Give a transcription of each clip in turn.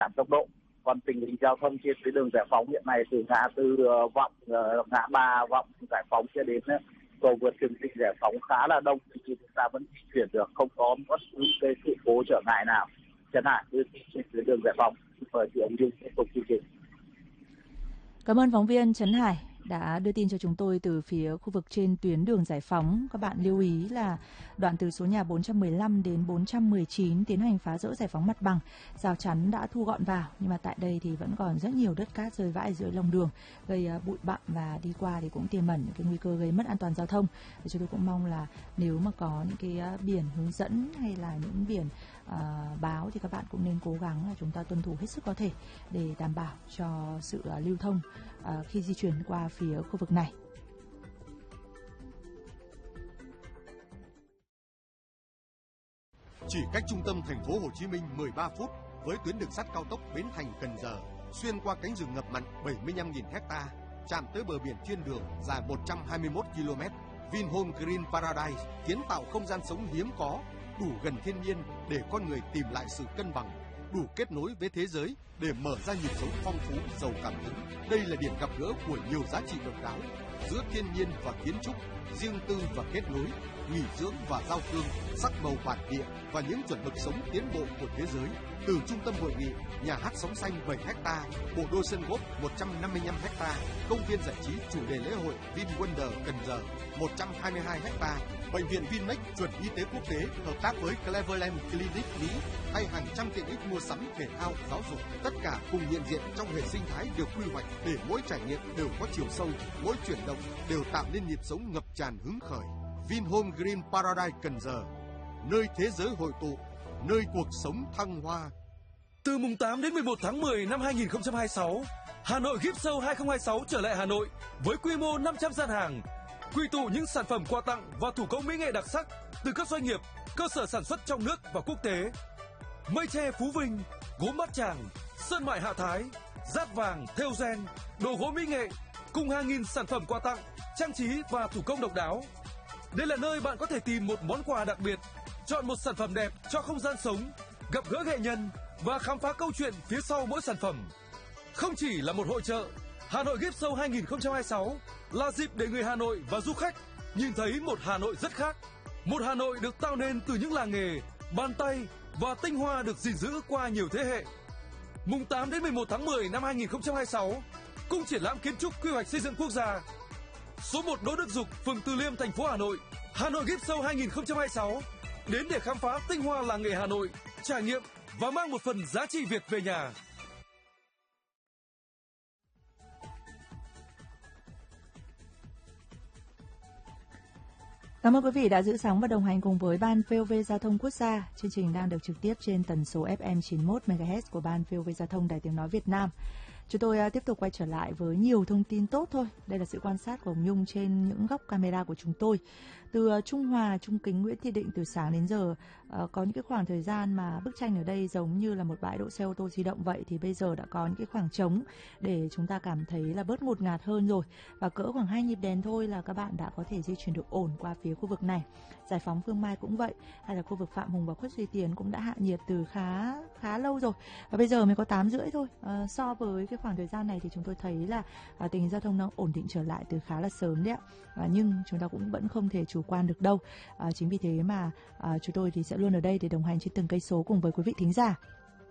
giảm tốc độ. Còn tình hình giao thông trên tuyến đường Giải Phóng hiện nay từ ngã tư Vọng, ngã ba Vọng Giải Phóng cho đến cầu vượt Trường Trinh Giải Phóng khá là đông, thì chúng ta vẫn di chuyển được, không có bất cứ cái sự cố trở ngại nào. Trần Hải đưa tin trên tuyến đường Giải Phóng. Mời chị Ông Dung tiếp tục chương trình. Cảm ơn phóng viên Trấn Hải đã đưa tin cho chúng tôi từ phía khu vực trên tuyến đường Giải Phóng. Các bạn lưu ý là đoạn từ số nhà 415 đến 419 tiến hành phá dỡ giải phóng mặt bằng, rào chắn đã thu gọn vào, nhưng mà tại đây thì vẫn còn rất nhiều đất cát rơi vãi dưới lòng đường, gây bụi bặm và đi qua thì cũng tiềm ẩn những cái nguy cơ gây mất an toàn giao thông. Thì chúng tôi cũng mong là nếu mà có những cái biển hướng dẫn hay là những biển báo thì các bạn cũng nên cố gắng là chúng ta tuân thủ hết sức có thể để đảm bảo cho sự lưu thông khi di chuyển qua phía khu vực này. Chỉ cách trung tâm thành phố Hồ Chí Minh 13 phút với tuyến đường sắt cao tốc Bến Thành - Cần Giờ, xuyên qua cánh rừng ngập mặn 75.000 ha, chạm tới bờ biển thiên đường dài 121 km. Vinhome Green Paradise kiến tạo không gian sống hiếm có, đủ gần thiên nhiên để con người tìm lại sự cân bằng, đủ kết nối với thế giới để mở ra nhịp sống phong phú, giàu cảm hứng. Đây là điểm gặp gỡ của nhiều giá trị độc đáo giữa thiên nhiên và kiến trúc, riêng tư và kết nối, nghỉ dưỡng và giao thương, sắc màu bản địa và những chuẩn mực sống tiến bộ của thế giới. Từ trung tâm hội nghị, nhà hát sống xanh 7 ha, bộ đôi sân golf 155 ha, công viên giải trí chủ đề lễ hội VinWonder Cần Giờ 122 ha, bệnh viện Vinmec chuẩn y tế quốc tế hợp tác với Cleveland Clinic Mỹ hay hàng trăm tiện ích mua sắm, thể thao, giáo dục, tất cả cùng hiện diện trong hệ sinh thái được quy hoạch để mỗi trải nghiệm đều có chiều sâu, mỗi chuyển động đều tạo nên nhịp sống ngập tràn hứng khởi. Vinhome Green Paradise Cần Giờ, nơi thế giới hội tụ, nơi cuộc sống thăng hoa. Từ mùng 8 đến 11 tháng 10 năm 2026, Hà Nội Gift Show 2026 trở lại Hà Nội với quy mô 500 gian hàng, quy tụ những sản phẩm quà tặng và thủ công mỹ nghệ đặc sắc từ các doanh nghiệp, cơ sở sản xuất trong nước và quốc tế. Mây tre Phú Vinh, gốm Bát Tràng, sơn mại Hạ Thái, dát vàng, thêu gen, đồ gỗ mỹ nghệ cùng hàng nghìn sản phẩm quà tặng, trang trí và thủ công độc đáo. Đây là nơi bạn có thể tìm một món quà đặc biệt, chọn một sản phẩm đẹp cho không gian sống, gặp gỡ nghệ nhân và khám phá câu chuyện phía sau mỗi sản phẩm. Không chỉ là một hội chợ, Hà Nội Gift Show 2026 là dịp để người Hà Nội và du khách nhìn thấy một Hà Nội rất khác. Một Hà Nội được tạo nên từ những làng nghề, bàn tay và tinh hoa được gìn giữ qua nhiều thế hệ. Mùng 8 đến 11 tháng 10 năm 2026, Cung triển lãm kiến trúc quy hoạch xây dựng quốc gia, số 1 Đỗ Đức Dục, phường Từ Liêm, thành phố Hà Nội. Hà Nội Gift Show 2026 đến để khám phá tinh hoa làng nghề Hà Nội, trải nghiệm và mang một phần giá trị Việt về nhà. Cảm ơn quý vị đã giữ sóng và đồng hành cùng với Ban VOV Giao thông Quốc gia. Chương trình đang được trực tiếp trên tần số FM 91 MHz của Ban VOV Giao thông Đài Tiếng nói Việt Nam. Chúng tôi tiếp tục quay trở lại với nhiều thông tin tốt thôi. Đây là sự quan sát của Hồng Nhung trên những góc camera của chúng tôi. Từ Trung Hòa, Trung Kính, Nguyễn Thị Định từ sáng đến giờ có những cái khoảng thời gian mà bức tranh ở đây giống như là một bãi đỗ xe ô tô di động vậy, thì bây giờ đã có những cái khoảng trống để chúng ta cảm thấy là bớt ngột ngạt hơn rồi. Và cỡ khoảng 2 nhịp đèn thôi là các bạn đã có thể di chuyển được ổn qua phía khu vực này. Giải Phóng Phương Mai cũng vậy, hay là khu vực Phạm Hùng và Khuất Duy Tiến cũng đã hạ nhiệt từ khá lâu rồi. Và bây giờ mới có 8:30 thôi. So với cái khoảng thời gian này thì chúng tôi thấy là tình hình giao thông đang ổn định trở lại từ khá là sớm đấy ạ. Nhưng chúng ta cũng vẫn không thể chủ quan được đâu. Chính vì thế mà chúng tôi thì sẽ luôn ở đây để đồng hành trên từng cây số cùng với quý vị thính giả.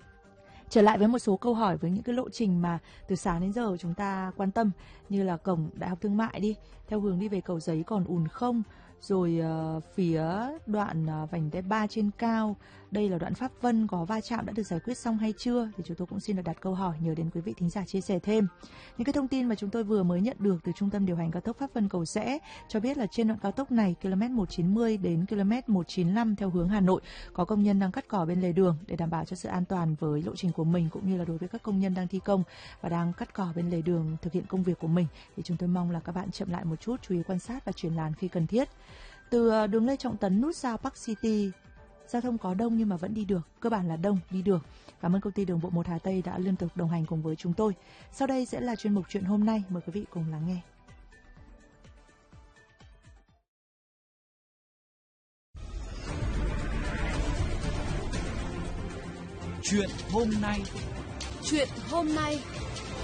Trở lại với một số câu hỏi với những cái lộ trình mà từ sáng đến giờ chúng ta quan tâm, như là cổng Đại học Thương mại đi, theo hướng đi về Cầu Giấy còn ùn không? Rồi phía đoạn vành đai 3 trên cao, đây là đoạn Pháp Vân, có va chạm đã được giải quyết xong hay chưa? Thì chúng tôi cũng xin được đặt câu hỏi nhờ đến quý vị thính giả chia sẻ thêm. Những cái thông tin mà chúng tôi vừa mới nhận được từ Trung tâm điều hành cao tốc Pháp Vân Cầu Giẽ cho biết là trên đoạn cao tốc này, km 190 đến km 195 theo hướng Hà Nội, có công nhân đang cắt cỏ bên lề đường để đảm bảo cho sự an toàn với lộ trình của mình, cũng như là đối với các công nhân đang thi công và đang cắt cỏ bên lề đường thực hiện công việc của mình. Thì chúng tôi mong là các bạn chậm lại một chút, chú ý quan sát và chuyển làn khi cần thiết. Từ đường Lê Trọng Tấn nút giao Park City, giao thông có đông nhưng mà vẫn đi được, cơ bản là đông, đi được. Cảm ơn công ty Đường bộ 1 Hà Tây đã liên tục đồng hành cùng với chúng tôi. Sau đây sẽ là chuyên mục Chuyện hôm nay, mời quý vị cùng lắng nghe. Chuyện hôm nay. Chuyện hôm nay.